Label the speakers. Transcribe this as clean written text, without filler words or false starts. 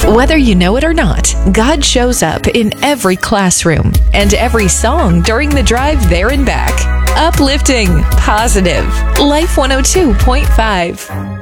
Speaker 1: Whether you know it or not, God shows up in every classroom and every song during the drive there and back. Uplifting, positive, Life 102.5.